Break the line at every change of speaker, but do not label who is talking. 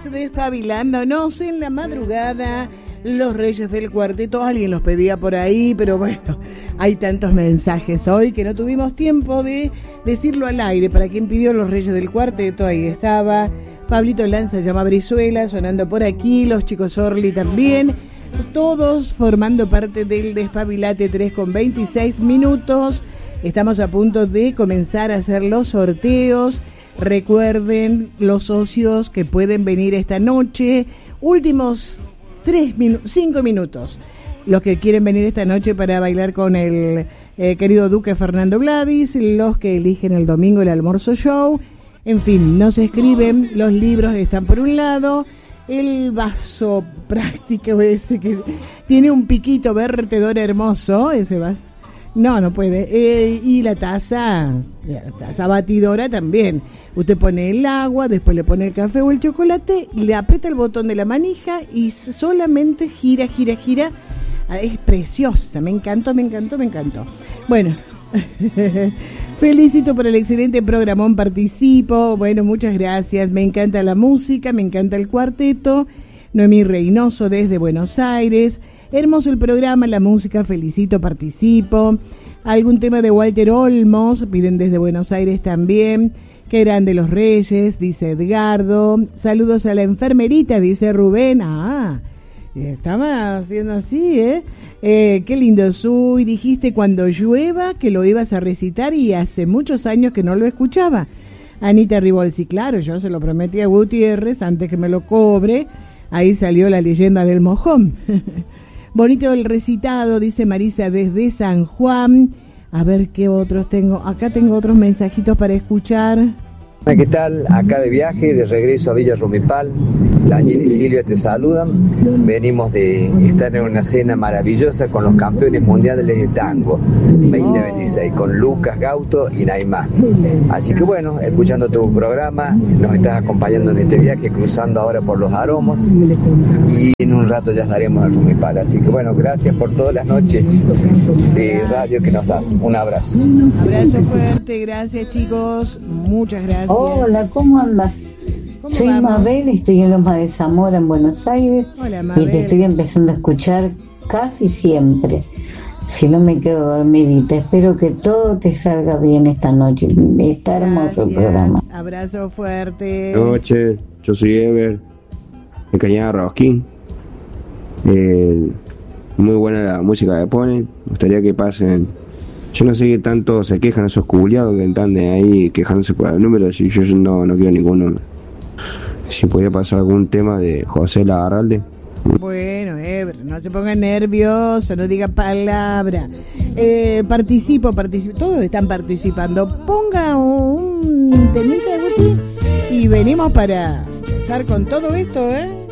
despabilándonos en la madrugada. Los Reyes del Cuarteto, alguien los pedía por ahí, pero bueno, hay tantos mensajes hoy que no tuvimos tiempo de decirlo al aire. Para quien pidió Los Reyes del Cuarteto, ahí estaba Pablito Lanza, llama Brizuela, sonando por aquí, los chicos Orly también, todos formando parte del Despabilate 3:26. Estamos a punto de comenzar a hacer los sorteos. Recuerden, los socios que pueden venir esta noche, últimos 5 minutos. Los que quieren venir esta noche para bailar con el querido Duque Fernando Gladys, los que eligen el domingo el almuerzo show. En fin, nos escriben, los libros están por un lado, el vaso práctico ese que tiene un piquito vertedor hermoso, ese vaso. No puede. Y la taza batidora también. Usted pone el agua, después le pone el café o el chocolate, le aprieta el botón de la manija y solamente gira. Es preciosa, me encantó. Bueno, felicito por el excelente programón, participo. Bueno, muchas gracias, me encanta la música, me encanta el cuarteto. Noemí Reynoso desde Buenos Aires. Hermoso el programa, la música, felicito, participo. Algún tema de Walter Olmos, piden desde Buenos Aires también. Qué grande los Reyes, dice Edgardo. Saludos a la enfermerita, dice Rubén. Estaba haciendo así, qué lindo soy. Dijiste cuando llueva que lo ibas a recitar y hace muchos años que no lo escuchaba. Anita Ribolsi, claro, yo se lo prometí a Gutiérrez antes que me lo cobre. Ahí salió la leyenda del mojón. Bonito el recitado, dice Marisa desde San Juan. A ver qué otros tengo. Acá tengo otros mensajitos para escuchar.
¿Qué tal? Acá de viaje, de regreso a Villa Rumipal. Daniel y Silvia te saludan. Venimos de estar en una cena maravillosa con los campeones mundiales de tango 2026, con Lucas Gauto y Naimá. Así que bueno, escuchando tu programa, nos estás acompañando en este viaje, cruzando ahora por los aromos, y en un rato ya estaremos en Rumipal. Así que bueno, gracias por todas las noches de radio que nos das. Un abrazo.
Abrazo fuerte, gracias chicos, muchas gracias.
Hola, ¿cómo andas? Soy Mabel, estoy en Loma de Zamora, en Buenos Aires.
Hola, Mabel.
Y te estoy empezando a escuchar casi siempre. Si no me quedo dormidita, espero que todo te salga bien esta noche. Está hermoso el programa.
Abrazo fuerte.
Buenas noches, yo soy Ever, de Cañada Rosquín. Muy buena la música que ponen. Me gustaría que pasen. Yo no sé qué tanto se quejan esos culiados que están de ahí quejándose por el número. Si yo no quiero ningún número. Si podía pasar algún tema de José Larralde.
Bueno, no se ponga nervioso, no diga palabra. Participo, todos están participando. Ponga un temita de Guti y venimos para empezar con todo esto,